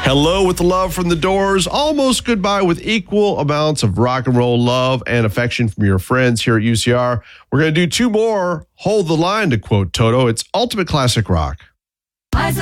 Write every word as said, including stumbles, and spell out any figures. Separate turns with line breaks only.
Hello with the love from the Doors. Almost goodbye with equal amounts of rock and roll love and affection from your friends here at U C R. We're going to do two more. Hold the line, to quote Toto. It's ultimate classic rock.